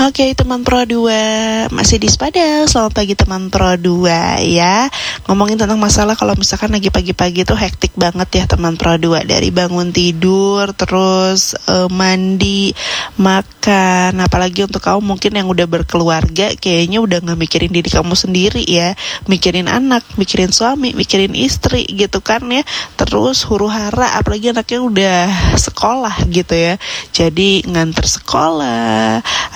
Oke teman Pro 2, masih di Sepada. Selamat pagi teman Pro 2 ya. Ngomongin tentang masalah kalau misalkan lagi pagi-pagi tuh hektik banget ya teman Pro 2. Dari bangun tidur, terus mandi, makan. Apalagi untuk kamu mungkin yang udah berkeluarga, kayaknya udah gak mikirin diri kamu sendiri ya. Mikirin anak, mikirin suami, mikirin istri gitu kan ya. Terus huru hara, apalagi anaknya udah sekolah gitu ya. Jadi nganter sekolah,